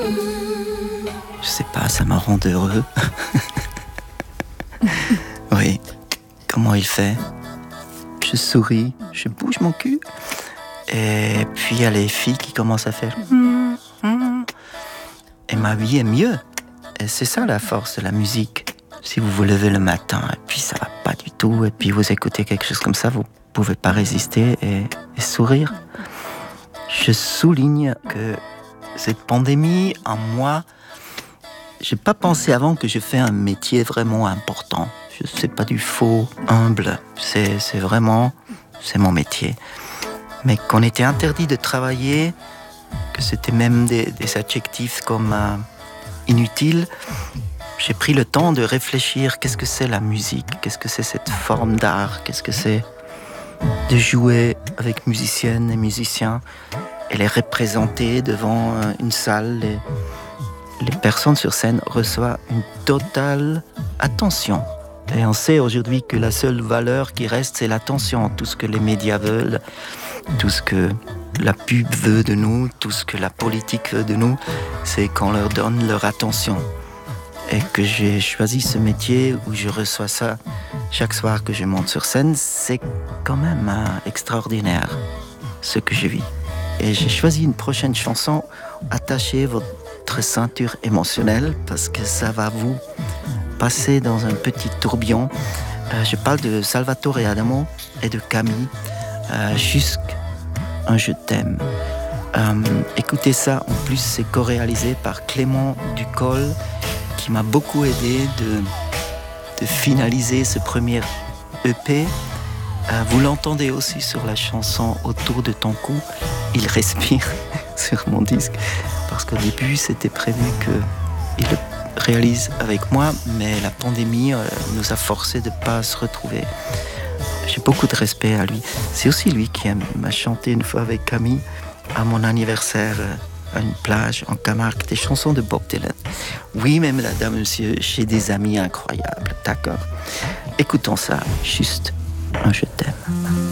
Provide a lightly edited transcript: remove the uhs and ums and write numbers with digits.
Je sais pas, ça me rend heureux. Oui, comment il fait? Je souris, je bouge mon cul. Et puis il y a les filles qui commencent à faire et ma vie est mieux. Et c'est ça la force de la musique. Si vous vous levez le matin et puis ça va pas du tout, et puis vous écoutez quelque chose comme ça, vous pouvez pas résister et sourire. Je souligne que cette pandémie, en moi, j'ai pas pensé avant que je fais un métier vraiment important. C'est pas du faux, humble. C'est vraiment, c'est mon métier. Mais qu'on était interdit de travailler, que c'était même des adjectifs comme inutile. J'ai pris le temps de réfléchir, qu'est-ce que c'est la musique? Qu'est-ce que c'est cette forme d'art? Qu'est-ce que c'est de jouer avec musiciennes et musiciens et les représenter devant une salle? Les personnes sur scène reçoivent une totale attention. Et on sait aujourd'hui que la seule valeur qui reste, c'est l'attention. Tout ce que les médias veulent, tout ce que la pub veut de nous, tout ce que la politique veut de nous, c'est qu'on leur donne leur attention. Et que j'ai choisi ce métier où je reçois ça chaque soir que je monte sur scène, c'est quand même extraordinaire ce que je vis. Et j'ai choisi une prochaine chanson, Attachez votre ceinture émotionnelle, parce que ça va vous passer dans un petit tourbillon. Je parle de Salvatore Adamo et de Camille, jusqu'à un je t'aime. Écoutez ça, en plus c'est co-réalisé par Clément Ducol, qui m'a beaucoup aidé de finaliser ce premier EP. Vous l'entendez aussi sur la chanson Autour de ton cou, il respire sur mon disque, parce qu'au début c'était prévu qu'il le réalise avec moi, mais la pandémie nous a forcés de ne pas se retrouver. J'ai beaucoup de respect à lui. C'est aussi lui qui m'a chanté une fois avec Camille à mon anniversaire à une plage en Camargue, des chansons de Bob Dylan. Oui, mais madame, monsieur, j'ai des amis incroyables, d'accord. Écoutons ça, juste un je t'aime.